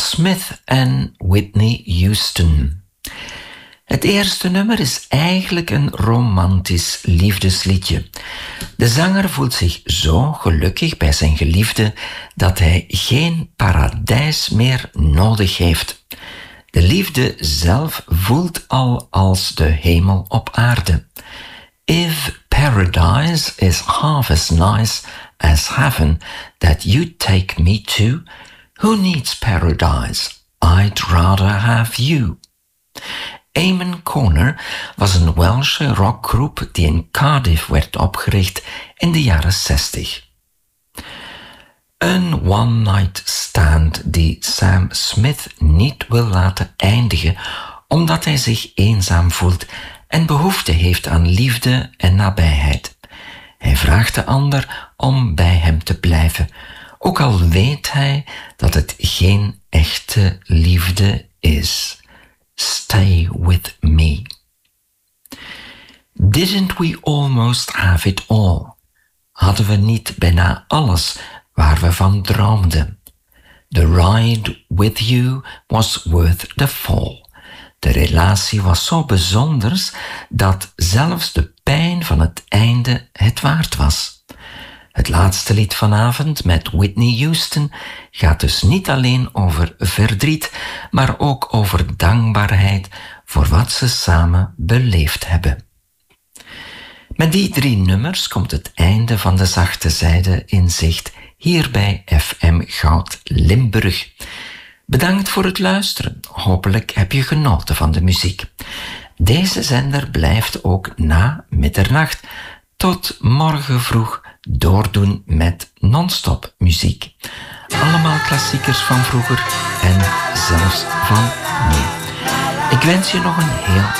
Smith en Whitney Houston. Het eerste nummer is eigenlijk een romantisch liefdesliedje. De zanger voelt zich zo gelukkig bij zijn geliefde dat hij geen paradijs meer nodig heeft. De liefde zelf voelt al als de hemel op aarde. If paradise is half as nice as heaven that you take me to, who needs paradise? I'd rather have you. Amen Corner was een Welsh rockgroep die in Cardiff werd opgericht in de jaren 60. Een one-night stand die Sam Smith niet wil laten eindigen omdat hij zich eenzaam voelt en behoefte heeft aan liefde en nabijheid. Hij vraagt de ander om bij hem te blijven, ook al weet hij dat het geen echte liefde is. Stay with me. Didn't we almost have it all? Hadden we niet bijna alles waar we van droomden? The ride with you was worth the fall. De relatie was zo bijzonders dat zelfs de pijn van het einde het waard was. Het laatste lied vanavond met Whitney Houston gaat dus niet alleen over verdriet, maar ook over dankbaarheid voor wat ze samen beleefd hebben. Met die 3 nummers komt het einde van de zachte zijde in zicht hier bij FM Goud Limburg. Bedankt voor het luisteren. Hopelijk heb je genoten van de muziek. Deze zender blijft ook na middernacht tot morgen vroeg doordoen met non-stop muziek. Allemaal klassiekers van vroeger en zelfs van nu. Ik wens je nog een heel